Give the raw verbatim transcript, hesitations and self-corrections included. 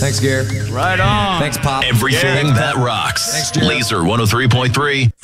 Thanks, Gary. Right on. Thanks, Pop. Everything that rocks. Thanks, Jared. Laser one oh three point three.